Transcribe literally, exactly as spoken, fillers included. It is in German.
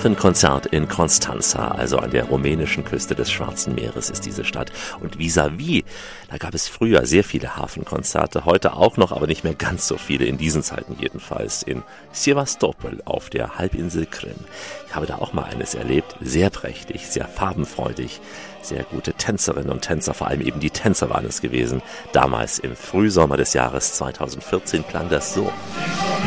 Hafenkonzert in Constanța, also an der rumänischen Küste des Schwarzen Meeres ist diese Stadt. Und vis-à-vis, da gab es früher sehr viele Hafenkonzerte, heute auch noch, aber nicht mehr ganz so viele, in diesen Zeiten jedenfalls, in Sevastopol auf der Halbinsel Krim. Ich habe da auch mal eines erlebt, sehr prächtig, sehr farbenfreudig, sehr gute Tänzerinnen und Tänzer, vor allem eben die Tänzer waren es gewesen, damals im Frühsommer des Jahres zweitausendvierzehn klang das so.